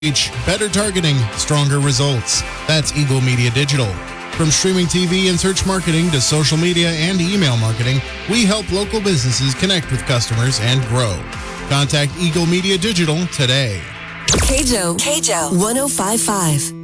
Better targeting, stronger results. That's Eagle Media Digital. From streaming TV and search marketing to social media and email marketing, we help local businesses connect with customers and grow. Contact Eagle Media Digital today. KJO 105.5.